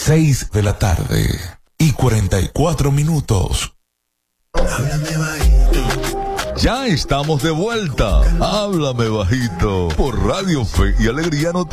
6 de la tarde y 44 minutos. Háblame bajito. Ya estamos de vuelta. Háblame bajito por Radio Fe y Alegría Noticias.